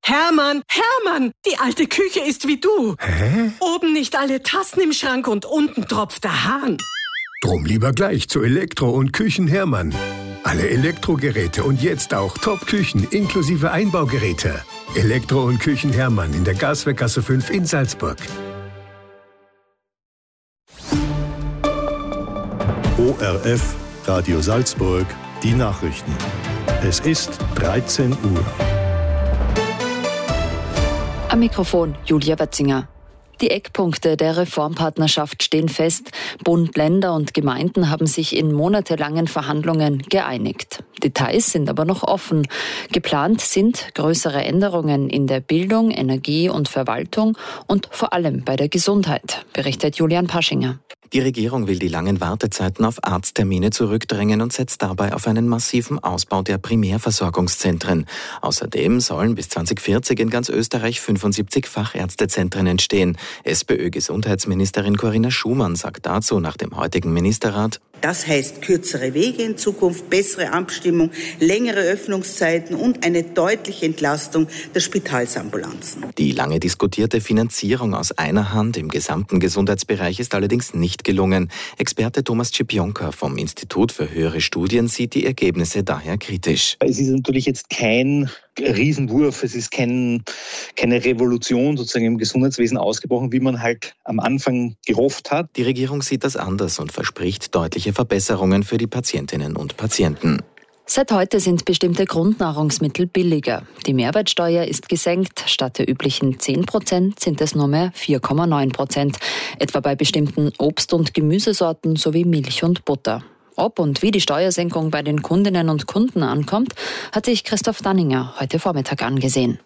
Hermann, die alte Küche ist wie du. Hä? Oben nicht alle Tassen im Schrank und unten tropft der Hahn. Drum lieber gleich zu Elektro und Küchen Hermann. Alle Elektrogeräte und jetzt auch Top-Küchen inklusive Einbaugeräte. Elektro und Küchen Hermann in der Gaswerkgasse 5 in Salzburg. ORF Radio Salzburg, die Nachrichten. Es ist 13 Uhr. Am Mikrofon Julia Wetzinger. Die Eckpunkte der Reformpartnerschaft stehen fest. Bund, Länder und Gemeinden haben sich in monatelangen Verhandlungen geeinigt. Details sind aber noch offen. Geplant sind größere Änderungen in der Bildung, Energie und Verwaltung und vor allem bei der Gesundheit, berichtet Julian Paschinger. Die Regierung will die langen Wartezeiten auf Arzttermine zurückdrängen und setzt dabei auf einen massiven Ausbau der Primärversorgungszentren. Außerdem sollen bis 2040 in ganz Österreich 75 Fachärztezentren entstehen. SPÖ-Gesundheitsministerin Corinna Schumann sagt dazu nach dem heutigen Ministerrat: Das heißt kürzere Wege in Zukunft, bessere Abstimmung, längere Öffnungszeiten und eine deutliche Entlastung der Spitalsambulanzen. Die lange diskutierte Finanzierung aus einer Hand im gesamten Gesundheitsbereich ist allerdings nicht gelungen. Experte Thomas Czipionka vom Institut für höhere Studien sieht die Ergebnisse daher kritisch. Es ist natürlich jetzt kein Riesenwurf, es ist keine Revolution sozusagen im Gesundheitswesen ausgebrochen, wie man halt am Anfang gehofft hat. Die Regierung sieht das anders und verspricht deutliche Verbesserungen für die Patientinnen und Patienten. Seit heute sind bestimmte Grundnahrungsmittel billiger. Die Mehrwertsteuer ist gesenkt. Statt der üblichen 10% sind es nur mehr 4,9%. Etwa bei bestimmten Obst- und Gemüsesorten sowie Milch und Butter. Ob und wie die Steuersenkung bei den Kundinnen und Kunden ankommt, hat sich Christoph Danninger heute Vormittag angesehen.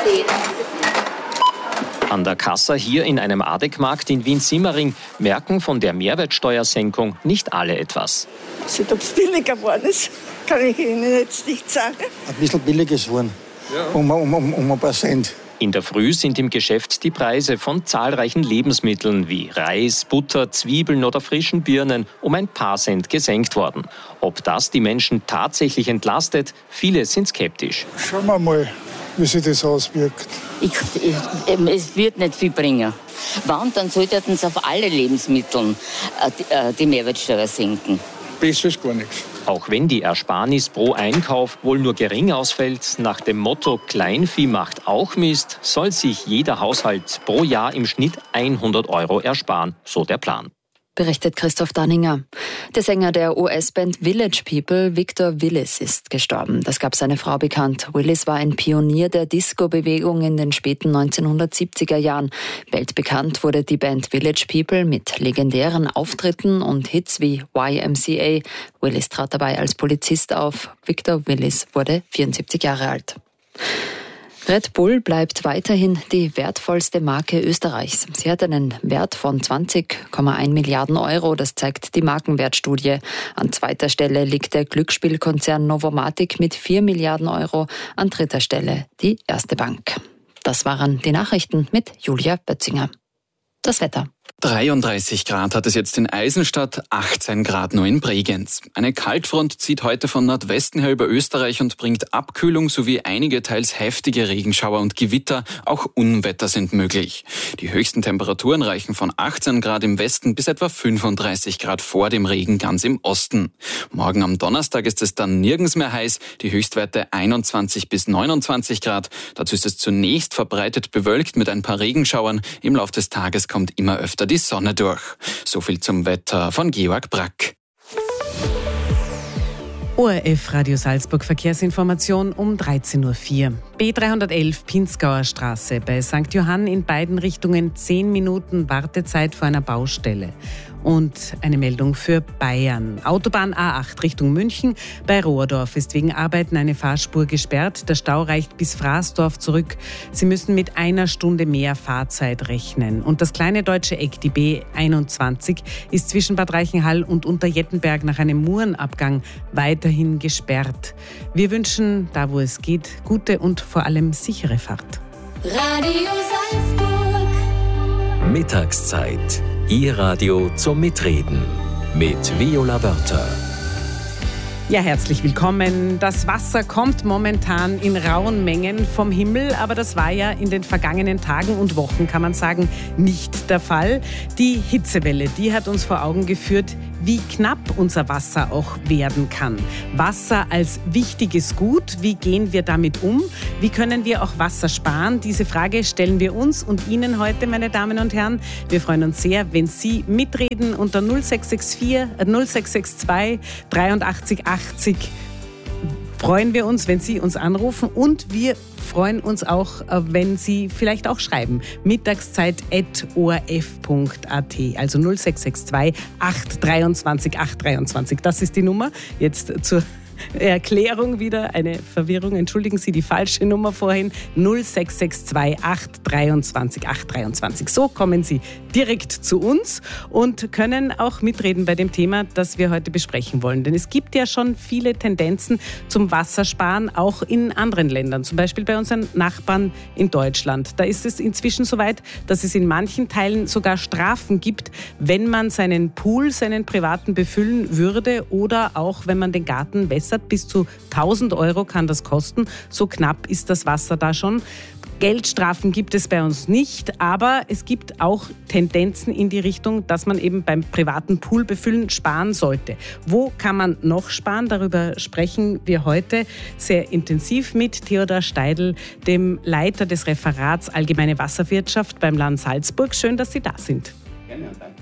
An der Kassa hier in einem Adek-Markt in Wien-Simmering merken von der Mehrwertsteuersenkung nicht alle etwas. Ob es billiger geworden ist, kann ich Ihnen jetzt nicht sagen. Ein bisschen billiger geworden, um ein paar Cent. In der Früh sind im Geschäft die Preise von zahlreichen Lebensmitteln wie Reis, Butter, Zwiebeln oder frischen Birnen um ein paar Cent gesenkt worden. Ob das die Menschen tatsächlich entlastet? Viele sind skeptisch. Schauen wir mal, wie sich das auswirkt. Es wird nicht viel bringen. Wann, dann sollten sie auf alle Lebensmittel die Mehrwertsteuer senken. Besser ist gar nichts. Auch wenn die Ersparnis pro Einkauf wohl nur gering ausfällt, nach dem Motto Kleinvieh macht auch Mist, soll sich jeder Haushalt pro Jahr im Schnitt 100 € ersparen, so der Plan. Berichtet Christoph Danninger. Der Sänger der US-Band Village People, Victor Willis, ist gestorben. Das gab seine Frau bekannt. Willis war ein Pionier der Disco-Bewegung in den späten 1970er Jahren. Weltbekannt wurde die Band Village People mit legendären Auftritten und Hits wie YMCA. Willis trat dabei als Polizist auf. Victor Willis wurde 74 Jahre alt. Red Bull bleibt weiterhin die wertvollste Marke Österreichs. Sie hat einen Wert von 20,1 Milliarden €, das zeigt die Markenwertstudie. An zweiter Stelle liegt der Glücksspielkonzern Novomatic mit 4 Milliarden €, an dritter Stelle die Erste Bank. Das waren die Nachrichten mit Julia Bötzinger. Das Wetter. 33 Grad hat es jetzt in Eisenstadt, 18 Grad nur in Bregenz. Eine Kaltfront zieht heute von Nordwesten her über Österreich und bringt Abkühlung sowie einige teils heftige Regenschauer und Gewitter. Auch Unwetter sind möglich. Die höchsten Temperaturen reichen von 18 Grad im Westen bis etwa 35 Grad vor dem Regen ganz im Osten. Morgen am Donnerstag ist es dann nirgends mehr heiß, die Höchstwerte 21 bis 29 Grad. Dazu ist es zunächst verbreitet bewölkt mit ein paar Regenschauern. Im Laufe des Tages kommt immer öfter die Sonne durch. So viel zum Wetter von Georg Brack. ORF Radio Salzburg Verkehrsinformation um 13.04 Uhr. B311 Pinzgauer Straße bei St. Johann in beiden Richtungen 10 Minuten Wartezeit vor einer Baustelle. Und eine Meldung für Bayern. Autobahn A8 Richtung München. Bei Rohrdorf ist wegen Arbeiten eine Fahrspur gesperrt. Der Stau reicht bis Fraßdorf zurück. Sie müssen mit 1 Stunde mehr Fahrzeit rechnen. Und das kleine deutsche Eck, die B21, ist zwischen Bad Reichenhall und Unterjettenberg nach einem Murenabgang weiterhin gesperrt. Wir wünschen, da wo es geht, gute und vor allem sichere Fahrt. Radio Salzburg. Mittagszeit. Ihr Radio zum Mitreden mit Viola Wörter. Ja, herzlich willkommen. Das Wasser kommt momentan in rauen Mengen vom Himmel, aber das war ja in den vergangenen Tagen und Wochen, kann man sagen, nicht der Fall. Die Hitzewelle, die hat uns vor Augen geführt, wie knapp unser Wasser auch werden kann. Wasser als wichtiges Gut, wie gehen wir damit um? Wie können wir auch Wasser sparen? Diese Frage stellen wir uns und Ihnen heute, meine Damen und Herren. Wir freuen uns sehr, wenn Sie mitreden unter 0662 83 80. Freuen wir uns, wenn Sie uns anrufen, und wir freuen uns auch, wenn Sie vielleicht auch schreiben. Mittagszeit@orf.at, also 0662 823 823. Das ist die Nummer. Jetzt zur Erklärung wieder eine Verwirrung. Entschuldigen Sie die falsche Nummer vorhin. 0662 823 823. So kommen Sie direkt zu uns und können auch mitreden bei dem Thema, das wir heute besprechen wollen. Denn es gibt ja schon viele Tendenzen zum Wassersparen, auch in anderen Ländern. Zum Beispiel bei unseren Nachbarn in Deutschland. Da ist es inzwischen so weit, dass es in manchen Teilen sogar Strafen gibt, wenn man seinen Pool, seinen privaten, befüllen würde oder auch, wenn man den Garten wässert. Bis zu 1.000 € kann das kosten. So knapp ist das Wasser da schon. Geldstrafen gibt es bei uns nicht, aber es gibt auch Tendenzen in die Richtung, dass man eben beim privaten Pool befüllen sparen sollte. Wo kann man noch sparen? Darüber sprechen wir heute sehr intensiv mit Theodor Steidl, dem Leiter des Referats Allgemeine Wasserwirtschaft beim Land Salzburg. Schön, dass Sie da sind. Gerne, danke.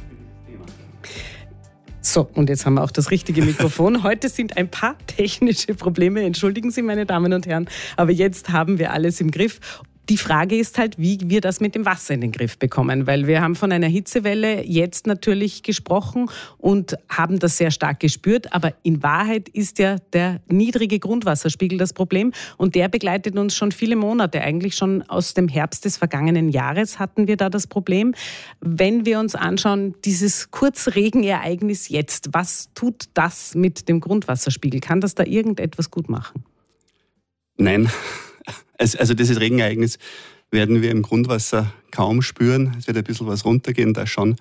So, und jetzt haben wir auch das richtige Mikrofon. Heute sind ein paar technische Probleme, entschuldigen Sie, meine Damen und Herren, aber jetzt haben wir alles im Griff. Die Frage ist halt, wie wir das mit dem Wasser in den Griff bekommen, weil wir haben von einer Hitzewelle jetzt natürlich gesprochen und haben das sehr stark gespürt, aber in Wahrheit ist ja der niedrige Grundwasserspiegel das Problem und der begleitet uns schon viele Monate. Eigentlich schon aus dem Herbst des vergangenen Jahres hatten wir da das Problem. Wenn wir uns anschauen, dieses Kurzregenereignis jetzt, was tut das mit dem Grundwasserspiegel? Kann das da irgendetwas gut machen? Nein. Also dieses Regenereignis werden wir im Grundwasser kaum spüren. Es wird ein bisschen was runtergehen, da schon.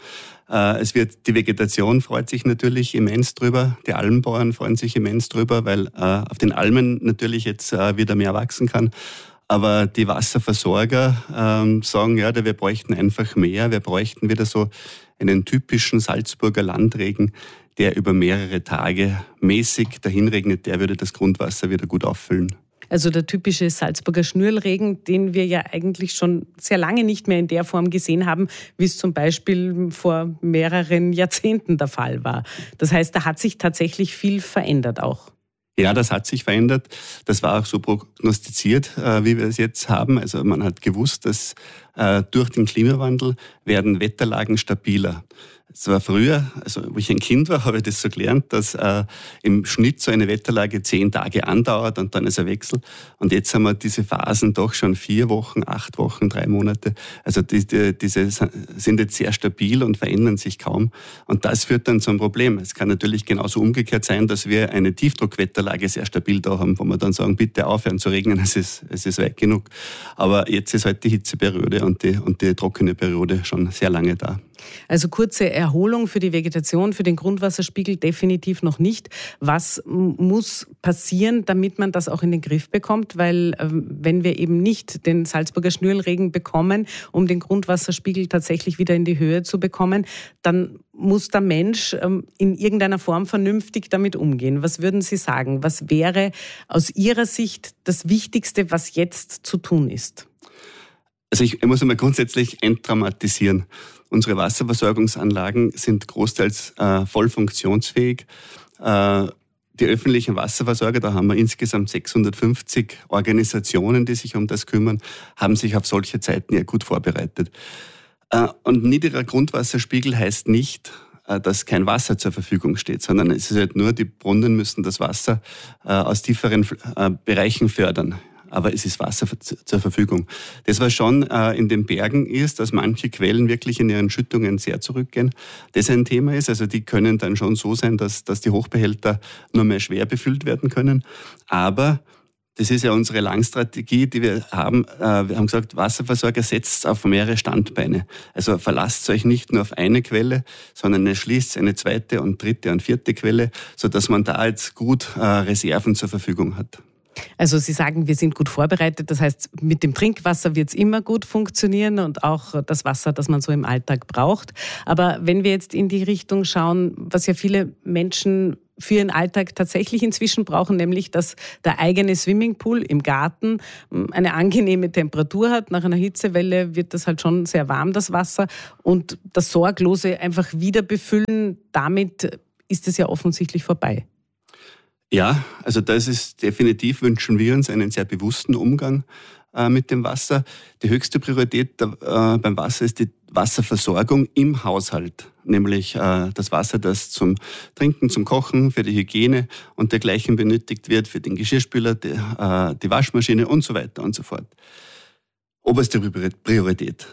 Die Vegetation freut sich natürlich immens drüber. Die Almbauern freuen sich immens drüber, weil auf den Almen natürlich jetzt wieder mehr wachsen kann. Aber die Wasserversorger sagen, ja, wir bräuchten einfach mehr. Wir bräuchten wieder so einen typischen Salzburger Landregen, der über mehrere Tage mäßig dahinregnet. Der würde das Grundwasser wieder gut auffüllen. Also der typische Salzburger Schnürlregen, den wir ja eigentlich schon sehr lange nicht mehr in der Form gesehen haben, wie es zum Beispiel vor mehreren Jahrzehnten der Fall war. Das heißt, da hat sich tatsächlich viel verändert auch. Ja, das hat sich verändert. Das war auch so prognostiziert, wie wir es jetzt haben. Also man hat gewusst, dass durch den Klimawandel werden Wetterlagen stabiler. Es war früher, also wo ich ein Kind war, habe ich das so gelernt, dass im Schnitt so eine Wetterlage 10 Tage andauert und dann ist ein Wechsel. Und jetzt haben wir diese Phasen doch schon 4 Wochen, 8 Wochen, 3 Monate. Also diese sind jetzt sehr stabil und verändern sich kaum. Und das führt dann zum Problem. Es kann natürlich genauso umgekehrt sein, dass wir eine Tiefdruckwetterlage sehr stabil da haben, wo wir dann sagen, bitte aufhören zu regnen, es ist weit genug. Aber jetzt ist halt die Hitzeperiode und die trockene Periode schon sehr lange da. Also kurze Erholung für die Vegetation, für den Grundwasserspiegel definitiv noch nicht. Was muss passieren, damit man das auch in den Griff bekommt? Weil wenn wir eben nicht den Salzburger Schnürlregen bekommen, um den Grundwasserspiegel tatsächlich wieder in die Höhe zu bekommen, dann muss der Mensch in irgendeiner Form vernünftig damit umgehen. Was würden Sie sagen? Was wäre aus Ihrer Sicht das Wichtigste, was jetzt zu tun ist? Also ich muss einmal grundsätzlich entdramatisieren. Unsere Wasserversorgungsanlagen sind großteils voll funktionsfähig. Die öffentlichen Wasserversorger, da haben wir insgesamt 650 Organisationen, die sich um das kümmern, haben sich auf solche Zeiten ja gut vorbereitet. Und niedriger Grundwasserspiegel heißt nicht, dass kein Wasser zur Verfügung steht, sondern es ist halt nur, die Brunnen müssen das Wasser aus tieferen Bereichen fördern. Aber es ist Wasser zur Verfügung. Das, was schon in den Bergen ist, dass manche Quellen wirklich in ihren Schüttungen sehr zurückgehen, das ein Thema ist. Also die können dann schon so sein, dass die Hochbehälter nur mehr schwer befüllt werden können. Aber Das ist ja unsere Langstrategie, die wir haben. Wir haben gesagt, Wasserversorger setzt auf mehrere Standbeine. Also verlasst euch nicht nur auf eine Quelle, sondern erschließt eine zweite und dritte und vierte Quelle, sodass man da jetzt gut Reserven zur Verfügung hat. Also Sie sagen, wir sind gut vorbereitet. Das heißt, mit dem Trinkwasser wird es immer gut funktionieren und auch das Wasser, das man so im Alltag braucht. Aber wenn wir jetzt in die Richtung schauen, was ja viele Menschen für ihren Alltag tatsächlich inzwischen brauchen, nämlich dass der eigene Swimmingpool im Garten eine angenehme Temperatur hat. Nach einer Hitzewelle wird das halt schon sehr warm, das Wasser. Und das sorglose einfach wieder befüllen, damit ist es ja offensichtlich vorbei. Ja, also das ist definitiv, wünschen wir uns einen sehr bewussten Umgang mit dem Wasser. Die höchste Priorität beim Wasser ist die Wasserversorgung im Haushalt, nämlich das Wasser, das zum Trinken, zum Kochen, für die Hygiene und dergleichen benötigt wird, für den Geschirrspüler, die Waschmaschine und so weiter und so fort. Oberste Priorität.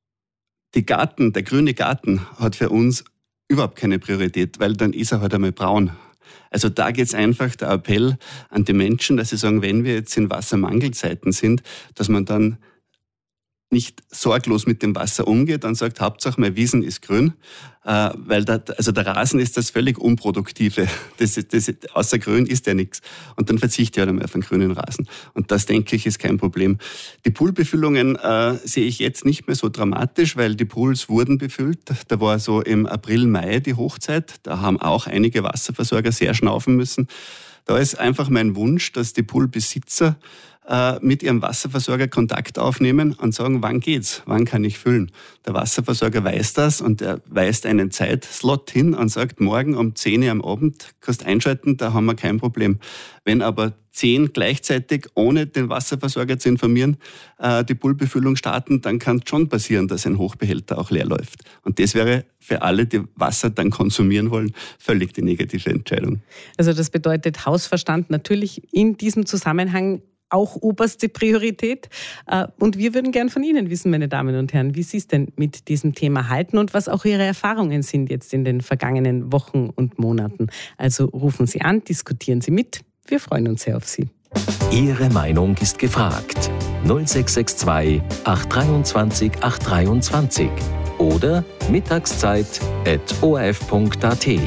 Der grüne Garten hat für uns überhaupt keine Priorität, weil dann ist er halt einmal braun. Also da geht es einfach der Appell an die Menschen, dass sie sagen, wenn wir jetzt in Wassermangelzeiten sind, dass man dann nicht sorglos mit dem Wasser umgeht und sagt, Hauptsache mein Wiesen ist grün, weil der Rasen ist das völlig Unproduktive. Außer grün ist ja nichts. Und dann verzichte ich halt einmal auf einen grünen Rasen. Und das, denke ich, ist kein Problem. Die Poolbefüllungen sehe ich jetzt nicht mehr so dramatisch, weil die Pools wurden befüllt. Da war so im April, Mai die Hochzeit. Da haben auch einige Wasserversorger sehr schnaufen müssen. Da ist einfach mein Wunsch, dass die Poolbesitzer mit ihrem Wasserversorger Kontakt aufnehmen und sagen, wann geht's, wann kann ich füllen. Der Wasserversorger weiß das und er weist einen Zeitslot hin und sagt, morgen um 10 Uhr am Abend kannst einschalten, da haben wir kein Problem. Wenn aber 10 gleichzeitig, ohne den Wasserversorger zu informieren, die Poolbefüllung starten, dann kann es schon passieren, dass ein Hochbehälter auch leer läuft. Und das wäre für alle, die Wasser dann konsumieren wollen, völlig die negative Entscheidung. Also das bedeutet Hausverstand natürlich in diesem Zusammenhang auch oberste Priorität. Und wir würden gern von Ihnen wissen, meine Damen und Herren, wie Sie es denn mit diesem Thema halten und was auch Ihre Erfahrungen sind jetzt in den vergangenen Wochen und Monaten. Also rufen Sie an, diskutieren Sie mit. Wir freuen uns sehr auf Sie. Ihre Meinung ist gefragt. 0662 823 823 oder mittagszeit@orf.at.